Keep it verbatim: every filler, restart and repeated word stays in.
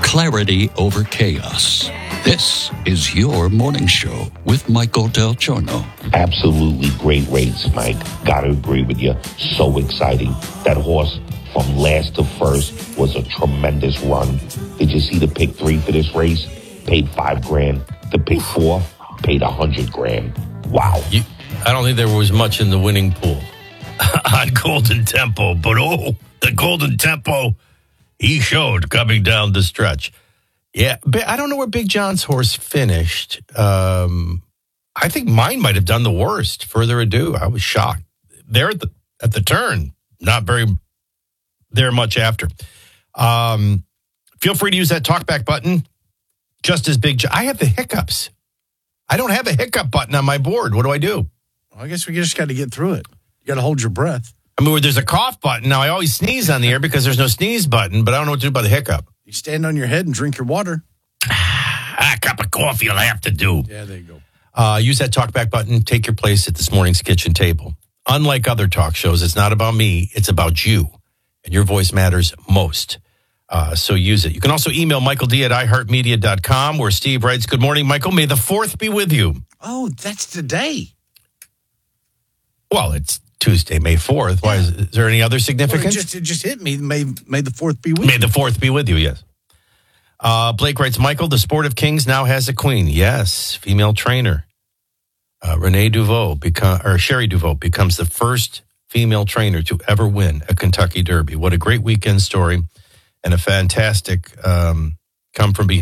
clarity over chaos. This is your morning show with Michael Del Giorno. Absolutely great race, Mike. Gotta agree with you. So exciting. That horse from last to first was a tremendous run. Did you see the pick three for this race? Paid five grand. The pick four paid a hundred grand. Wow. You, I don't think there was much in the winning pool on Golden Tempo, but oh, the Golden Tempo he showed coming down the stretch. Yeah, but I don't know where Big John's horse finished. Um, I think mine might have done the worst. Further ado, I was shocked. There at the at the turn, not very there much after. Um, feel free to use that talkback button. Just as Big John. I have the hiccups. I don't have a hiccup button on my board. What do I do? Well, I guess we just got to get through it. You got to hold your breath. I mean, there's a cough button. Now, I always sneeze on the air because there's no sneeze button, but I don't know what to do about the hiccup. You stand on your head and drink your water. A cup of coffee you'll have to do. Yeah, there you go. Uh, use that talkback button. Take your place at this morning's kitchen table. Unlike other talk shows, it's not about me. It's about you. And your voice matters most. Uh, so use it. You can also email Michael D at i heart media dot com where Steve writes, good morning, Michael. May the fourth be with you. Oh, that's today. Well, it's Tuesday, May fourth. Why is, is there any other significance? Well, it, just, it just hit me. May, may the fourth be with May you. the fourth be with you, yes. Uh, Blake writes, Michael, the Sport of Kings now has a queen. Yes, female trainer. Uh, Renee Duveau, become, or Sherry Duveau, becomes the first female trainer to ever win a Kentucky Derby. What a great weekend story and a fantastic um, come from behind.